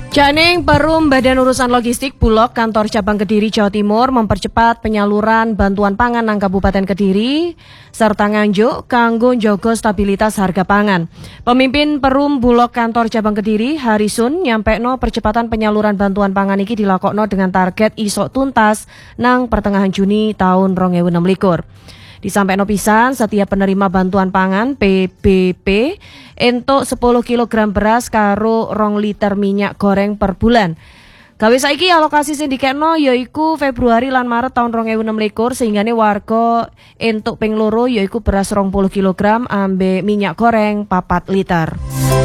Janing Perum Badan Urusan Logistik Bulog Kantor Cabang Kediri Jawa Timur mempercepat penyaluran bantuan pangan nang Kabupaten Kediri serta nganjuk kanggo njogo stabilitas harga pangan. Pemimpin Perum Bulog Kantor Cabang Kediri Harisun nyampekno percepatan penyaluran bantuan pangan iki dilakokno dengan target isok tuntas nang pertengahan Juni tahun 2026. Disampaikan pisan setiap penerima bantuan pangan PBP entuk 10 kg beras karo 2 liter minyak goreng per bulan. Gawe saiki alokasi sing dikekno yaiku Februari lan Maret tahun 2026 sehinggane warga entuk ping loro yaiku beras 20 kg ambe minyak goreng 4 liter.